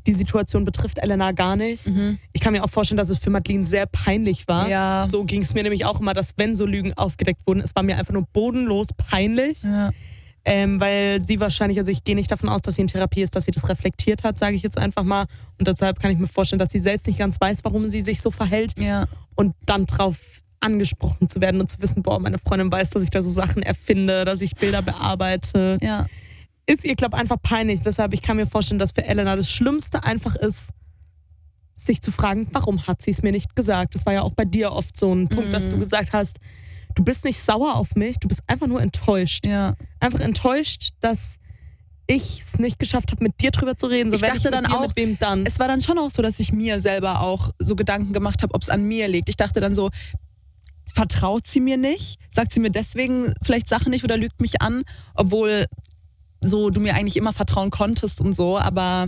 die Situation betrifft Elena gar nicht. Ich kann mir auch vorstellen, dass es für Madeleine sehr peinlich war. Ja. So ging es mir nämlich auch immer, dass wenn so Lügen aufgedeckt wurden, es war mir einfach nur bodenlos peinlich. Ja. Weil sie wahrscheinlich, also ich gehe nicht davon aus, dass sie in Therapie ist, dass sie das reflektiert hat, sage ich jetzt einfach mal. Und deshalb kann ich mir vorstellen, dass sie selbst nicht ganz weiß, warum sie sich so verhält. Ja. Und dann drauf angesprochen zu werden und zu wissen, boah, meine Freundin weiß, dass ich da so Sachen erfinde, dass ich Bilder bearbeite. Ja. Ist ihr, glaube ich, einfach peinlich. Deshalb, ich kann mir vorstellen, dass für Elena das Schlimmste einfach ist, sich zu fragen, warum hat sie es mir nicht gesagt? Das war ja auch bei dir oft so ein Punkt, dass du gesagt hast, du bist nicht sauer auf mich, du bist einfach nur enttäuscht. Ja. Einfach enttäuscht, dass ich es nicht geschafft habe, mit dir drüber zu reden. So, Ich wenn dachte mit dann dir, auch, mit wem dann? Es war dann schon auch so, dass ich mir selber auch so Gedanken gemacht habe, ob es an mir liegt. Ich dachte dann so, vertraut sie mir nicht? Sagt sie mir deswegen vielleicht Sachen nicht oder lügt mich an? Obwohl so du mir eigentlich immer vertrauen konntest und so, aber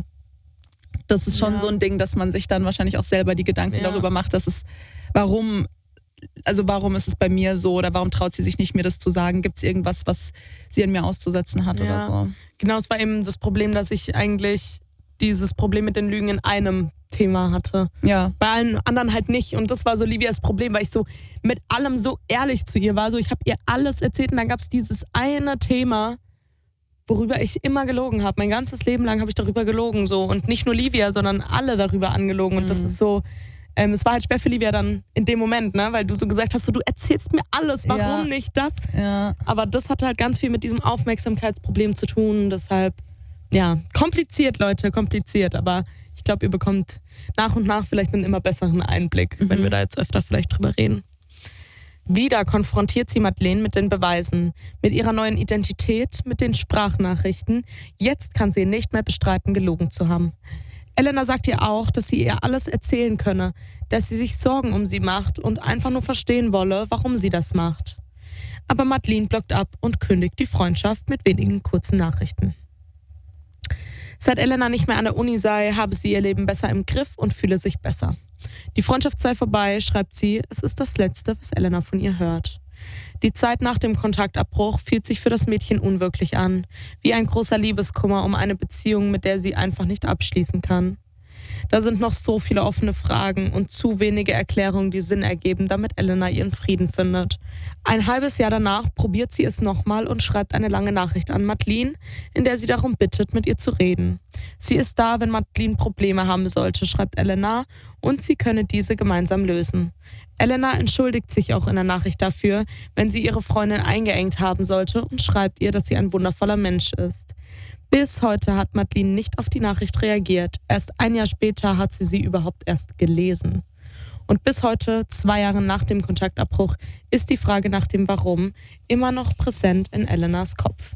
das ist schon so ein Ding, dass man sich dann wahrscheinlich auch selber die Gedanken darüber macht, dass es, warum ist es bei mir so oder warum traut sie sich nicht, mir das zu sagen? Gibt es irgendwas, was sie an mir auszusetzen hat oder so? Genau, es war eben das Problem, dass ich eigentlich dieses Problem mit den Lügen in einem Thema hatte. Ja. Bei allen anderen halt nicht. Und das war so Livias Problem, weil ich so mit allem so ehrlich zu ihr war. So, ich habe ihr alles erzählt und dann gab es dieses eine Thema, worüber ich immer gelogen habe. Mein ganzes Leben lang habe ich darüber gelogen. So. Und nicht nur Livia, sondern alle darüber angelogen. Und das ist so, es war halt schwer für Livia dann in dem Moment, ne? Weil du so gesagt hast, so, du erzählst mir alles, warum nicht das? Ja. Aber das hatte halt ganz viel mit diesem Aufmerksamkeitsproblem zu tun. Deshalb, ja, kompliziert, Leute, kompliziert. Aber ich glaube, ihr bekommt nach und nach vielleicht einen immer besseren Einblick, wenn wir da jetzt öfter vielleicht drüber reden. Wieder konfrontiert sie Madeleine mit den Beweisen, mit ihrer neuen Identität, mit den Sprachnachrichten. Jetzt kann sie nicht mehr bestreiten, gelogen zu haben. Elena sagt ihr auch, dass sie ihr alles erzählen könne, dass sie sich Sorgen um sie macht und einfach nur verstehen wolle, warum sie das macht. Aber Madeleine blockt ab und kündigt die Freundschaft mit wenigen kurzen Nachrichten. Seit Elena nicht mehr an der Uni sei, habe sie ihr Leben besser im Griff und fühle sich besser. Die Freundschaft sei vorbei, schreibt sie, es ist das Letzte, was Elena von ihr hört. Die Zeit nach dem Kontaktabbruch fühlt sich für das Mädchen unwirklich an, wie ein großer Liebeskummer um eine Beziehung, mit der sie einfach nicht abschließen kann. Da sind noch so viele offene Fragen und zu wenige Erklärungen, die Sinn ergeben, damit Elena ihren Frieden findet. Ein halbes Jahr danach probiert sie es nochmal und schreibt eine lange Nachricht an Madeleine, in der sie darum bittet, mit ihr zu reden. Sie ist da, wenn Madeleine Probleme haben sollte, schreibt Elena, und sie könne diese gemeinsam lösen. Elena entschuldigt sich auch in der Nachricht dafür, wenn sie ihre Freundin eingeengt haben sollte und schreibt ihr, dass sie ein wundervoller Mensch ist. Bis heute hat Madeleine nicht auf die Nachricht reagiert. Erst ein Jahr später hat sie überhaupt erst gelesen. Und bis heute, 2 Jahre nach dem Kontaktabbruch, ist die Frage nach dem Warum immer noch präsent in Elenas Kopf.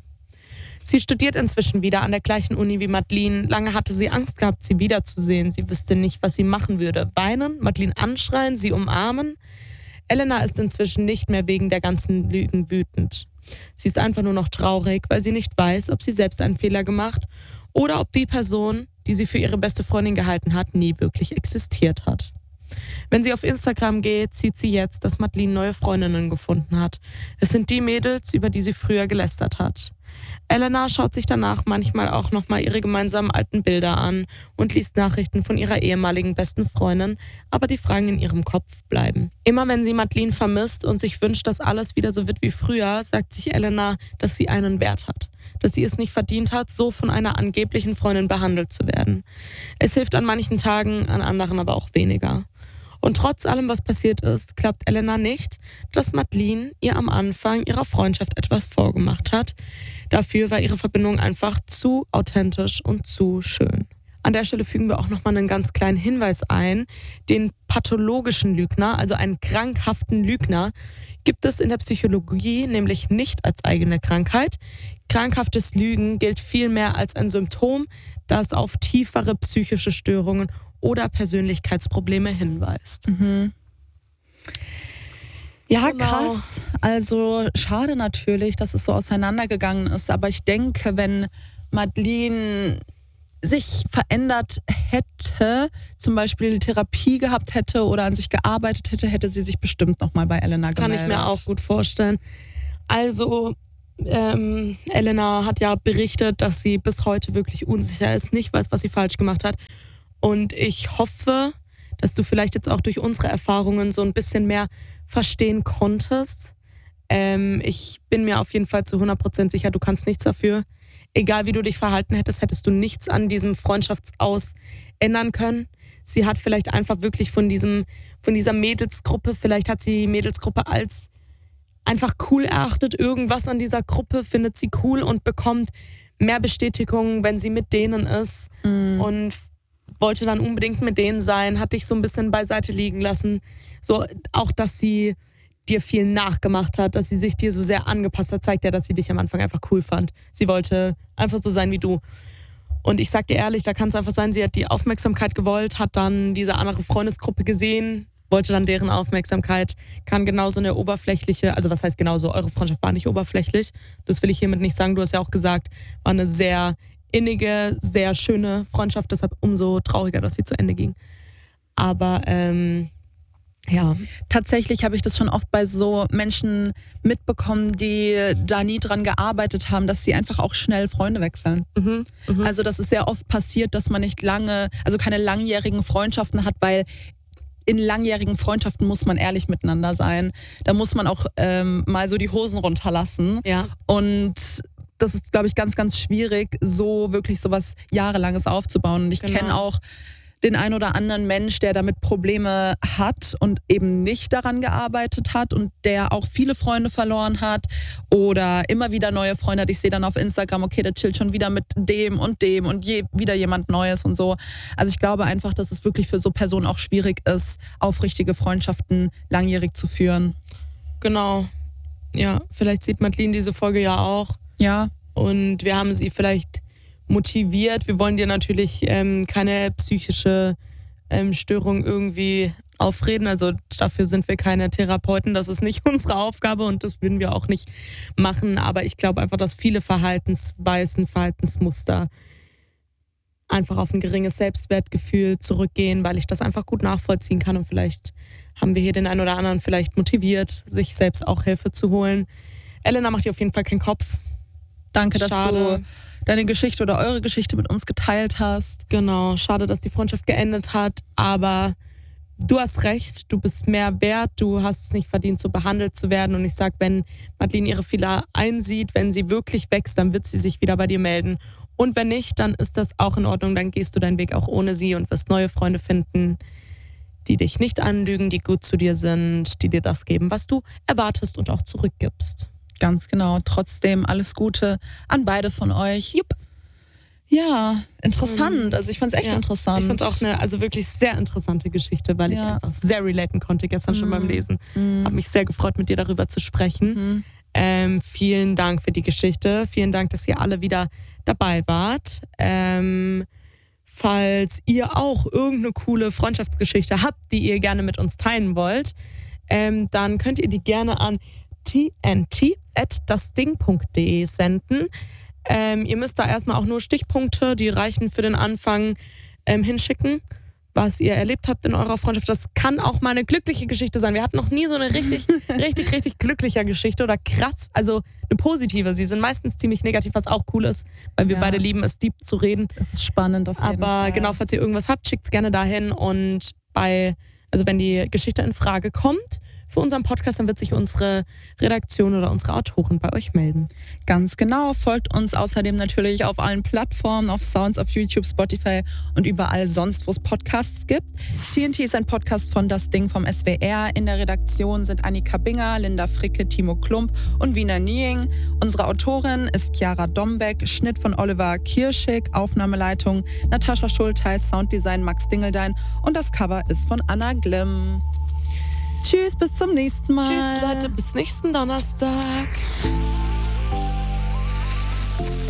Sie studiert inzwischen wieder an der gleichen Uni wie Madeleine. Lange hatte sie Angst gehabt, sie wiederzusehen. Sie wüsste nicht, was sie machen würde. Weinen, Madeleine anschreien, sie umarmen. Elena ist inzwischen nicht mehr wegen der ganzen Lügen wütend. Sie ist einfach nur noch traurig, weil sie nicht weiß, ob sie selbst einen Fehler gemacht oder ob die Person, die sie für ihre beste Freundin gehalten hat, nie wirklich existiert hat. Wenn sie auf Instagram geht, sieht sie jetzt, dass Madeleine neue Freundinnen gefunden hat. Es sind die Mädels, über die sie früher gelästert hat. Elena schaut sich danach manchmal auch nochmal ihre gemeinsamen alten Bilder an und liest Nachrichten von ihrer ehemaligen besten Freundin, aber die Fragen in ihrem Kopf bleiben. Immer wenn sie Madeleine vermisst und sich wünscht, dass alles wieder so wird wie früher, sagt sich Elena, dass sie einen Wert hat. Dass sie es nicht verdient hat, so von einer angeblichen Freundin behandelt zu werden. Es hilft an manchen Tagen, an anderen aber auch weniger. Und trotz allem, was passiert ist, glaubt Elena nicht, dass Madeleine ihr am Anfang ihrer Freundschaft etwas vorgemacht hat. Dafür war ihre Verbindung einfach zu authentisch und zu schön. An der Stelle fügen wir auch nochmal einen ganz kleinen Hinweis ein. Den pathologischen Lügner, also einen krankhaften Lügner, gibt es in der Psychologie nämlich nicht als eigene Krankheit. Krankhaftes Lügen gilt vielmehr als ein Symptom, das auf tiefere psychische Störungen oder Persönlichkeitsprobleme hinweist. Mhm. Ja, Genau. krass. Also schade natürlich, dass es so auseinandergegangen ist. Aber ich denke, wenn Madeleine sich verändert hätte, zum Beispiel Therapie gehabt hätte oder an sich gearbeitet hätte, hätte sie sich bestimmt nochmal bei Elena gemeldet. Kann ich mir auch gut vorstellen. Also Elena hat ja berichtet, dass sie bis heute wirklich unsicher ist, nicht weiß, was sie falsch gemacht hat. Und ich hoffe, dass du vielleicht jetzt auch durch unsere Erfahrungen so ein bisschen mehr verstehen konntest. Ich bin mir auf jeden Fall zu 100% sicher, du kannst nichts dafür. Egal wie du dich verhalten hättest, hättest du nichts an diesem Freundschaftsaus ändern können. Sie hat vielleicht einfach wirklich von dieser Mädelsgruppe, vielleicht hat sie die Mädelsgruppe als einfach cool erachtet. Irgendwas an dieser Gruppe findet sie cool und bekommt mehr Bestätigung, wenn sie mit denen ist. Und wollte dann unbedingt mit denen sein, hat dich so ein bisschen beiseite liegen lassen. So, auch, dass sie dir viel nachgemacht hat, dass sie sich dir so sehr angepasst hat, zeigt ja, dass sie dich am Anfang einfach cool fand. Sie wollte einfach so sein wie du. Und ich sag dir ehrlich, da kann es einfach sein, sie hat die Aufmerksamkeit gewollt, hat dann diese andere Freundesgruppe gesehen, wollte dann deren Aufmerksamkeit, kann genauso eine oberflächliche, also was heißt genauso, eure Freundschaft war nicht oberflächlich, das will ich hiermit nicht sagen, du hast ja auch gesagt, war eine sehr innige, sehr schöne Freundschaft, deshalb umso trauriger, dass sie zu Ende ging. Aber ja. Tatsächlich habe ich das schon oft bei so Menschen mitbekommen, die da nie dran gearbeitet haben, dass sie einfach auch schnell Freunde wechseln. Also das ist sehr oft passiert, dass man nicht keine langjährigen Freundschaften hat, weil in langjährigen Freundschaften muss man ehrlich miteinander sein. Da muss man auch mal so die Hosen runterlassen. Ja. Und das ist, glaube ich, ganz, ganz schwierig, so wirklich so was Jahrelanges aufzubauen. Und ich kenne auch den ein oder anderen Mensch, der damit Probleme hat und eben nicht daran gearbeitet hat und der auch viele Freunde verloren hat oder immer wieder neue Freunde hat. Ich sehe dann auf Instagram, okay, der chillt schon wieder mit dem und wieder jemand Neues und so. Also ich glaube einfach, dass es wirklich für so Personen auch schwierig ist, aufrichtige Freundschaften langjährig zu führen. Genau. Ja, vielleicht sieht Madeline diese Folge ja auch. Ja. Und wir haben sie vielleicht motiviert. Wir wollen dir natürlich keine psychische Störung irgendwie aufreden. Also dafür sind wir keine Therapeuten. Das ist nicht unsere Aufgabe und das würden wir auch nicht machen. Aber ich glaube einfach, dass viele Verhaltensweisen, Verhaltensmuster einfach auf ein geringes Selbstwertgefühl zurückgehen, weil ich das einfach gut nachvollziehen kann. Und vielleicht haben wir hier den einen oder anderen vielleicht motiviert, sich selbst auch Hilfe zu holen. Elena macht dir auf jeden Fall keinen Kopf. Danke, dass du deine Geschichte oder eure Geschichte mit uns geteilt hast. Genau, schade, dass die Freundschaft geendet hat, aber du hast recht, du bist mehr wert, du hast es nicht verdient, so behandelt zu werden. Und ich sag, wenn Madeline ihre Fehler einsieht, wenn sie wirklich wächst, dann wird sie sich wieder bei dir melden. Und wenn nicht, dann ist das auch in Ordnung, dann gehst du deinen Weg auch ohne sie und wirst neue Freunde finden, die dich nicht anlügen, die gut zu dir sind, die dir das geben, was du erwartest und auch zurückgibst. Ganz genau. Trotzdem alles Gute an beide von euch. Jupp. Ja, interessant. Also ich fand es echt interessant. Ich fand es auch eine wirklich sehr interessante Geschichte, weil ich einfach sehr relaten konnte gestern schon beim Lesen. Habe mich sehr gefreut, mit dir darüber zu sprechen. Vielen Dank für die Geschichte. Vielen Dank, dass ihr alle wieder dabei wart. Falls ihr auch irgendeine coole Freundschaftsgeschichte habt, die ihr gerne mit uns teilen wollt, dann könnt ihr die gerne an tnt@dasding.de senden. Ihr müsst da erstmal auch nur Stichpunkte, die reichen für den Anfang, hinschicken, was ihr erlebt habt in eurer Freundschaft. Das kann auch mal eine glückliche Geschichte sein. Wir hatten noch nie so eine richtig glückliche Geschichte oder krass, also eine positive. Sie sind meistens ziemlich negativ, was auch cool ist, weil wir beide lieben es, deep zu reden. Das ist spannend auf jeden Fall. Aber genau, falls ihr irgendwas habt, schickt es gerne dahin und wenn die Geschichte in Frage kommt für unseren Podcast, dann wird sich unsere Redaktion oder unsere Autorin bei euch melden. Ganz genau. Folgt uns außerdem natürlich auf allen Plattformen, auf Sounds, auf YouTube, Spotify und überall sonst, wo es Podcasts gibt. TNT ist ein Podcast von Das Ding vom SWR. In der Redaktion sind Annika Binger, Linda Fricke, Timo Klump und Wiener Nieng. Unsere Autorin ist Chiara Dombeck, Schnitt von Oliver Kirschig, Aufnahmeleitung Natascha Schultheis, Sounddesign Max Dingeldein und das Cover ist von Anna Glimm. Tschüss, bis zum nächsten Mal. Tschüss, Leute, bis nächsten Donnerstag.